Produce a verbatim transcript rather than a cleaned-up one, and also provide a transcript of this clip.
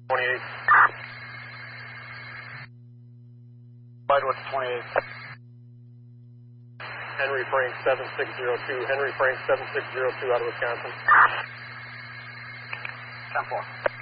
twenty-eight. Wide west twenty-eight. Henry Frank seven six zero two. Henry Frank seven six zero two out of Wisconsin. ten four.